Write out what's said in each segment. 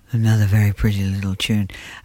Another very pretty little tune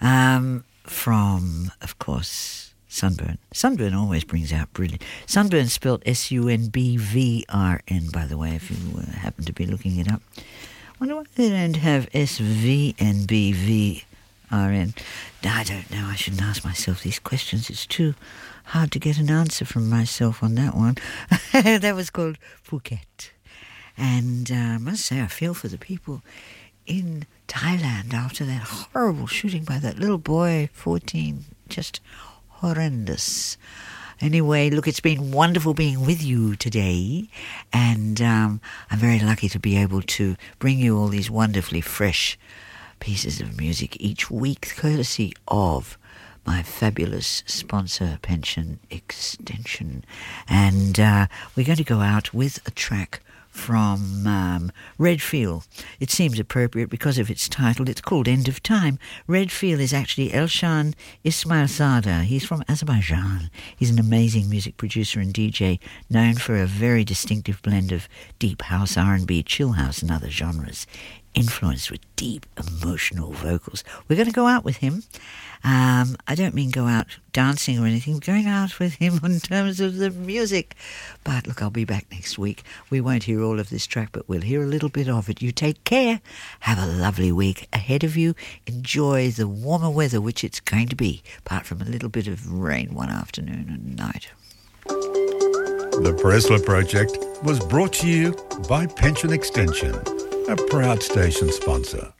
from, of course, Sunburn. Sunburn always brings out brilliant. Sunburn spelled S-U-N-B-V-R-N, by the way, if you happen to be looking it up. Wonder why they don't have S-V-N-B-V-R-N. I don't know. I shouldn't ask myself these questions. It's too hard to get an answer from myself on that one. That was called Phuket. And I must say, I feel for the people in Thailand after that horrible shooting by that little boy, 14, just horrendous. Anyway, look, it's been wonderful being with you today, and I'm very lucky to be able to bring you all these wonderfully fresh pieces of music each week, courtesy of my fabulous sponsor, Pension Extension. And we're going to go out with a track from Redfield. It seems appropriate because of its title. It's called End of Time. Redfield is actually Elshan Ismailzadeh. He's from Azerbaijan. He's an amazing music producer and DJ, known for a very distinctive blend of deep house, R&B, chill house and other genres, influenced with deep emotional vocals. We're going to go out with him. I don't mean go out dancing or anything. We're going out with him in terms of the music. But look, I'll be back next week. We won't hear all of this track, but we'll hear a little bit of it. You take care. Have a lovely week ahead of you. Enjoy the warmer weather, which it's going to be, apart from a little bit of rain one afternoon and night. The Pressler Project was brought to you by Pension Extension, a proud station sponsor.